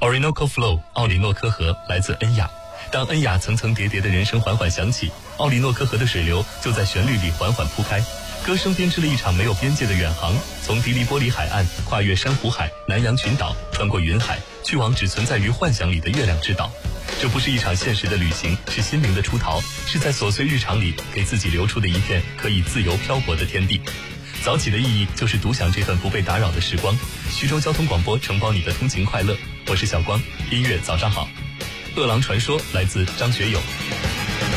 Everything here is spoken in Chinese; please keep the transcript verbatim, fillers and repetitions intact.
Orinoco Flow 奥里诺科河来自恩雅。当恩雅层层叠叠的人声缓缓响起，奥里诺科河的水流就在旋律里缓缓铺开。歌声编织了一场没有边界的远航，从迪利波里海岸跨越珊瑚海、南洋群岛，穿过云海，去往只存在于幻想里的月亮之岛。这不是一场现实的旅行，是心灵的出逃，是在琐碎日常里给自己留出的一片可以自由漂泊的天地。早起的意义就是独享这份不被打扰的时光。徐州交通广播承包你的通勤快乐，我是小光。音乐早上好，饿狼传说来自张学友。